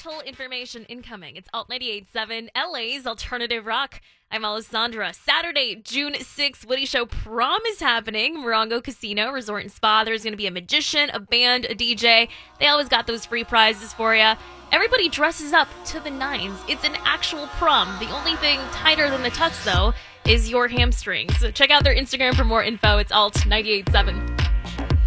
vital information incoming. It's Alt 98.7, LA's alternative rock. I'm Alessandra. Saturday, June 6th, Woody Show Prom is happening. Morongo Casino Resort and Spa. There's going to be a magician, a band, a DJ. They always got those free prizes for you. Everybody dresses up to the nines. It's an actual prom. The only thing tighter than the tux, though, is your hamstrings. So check out their Instagram for more info. It's Alt 98.7.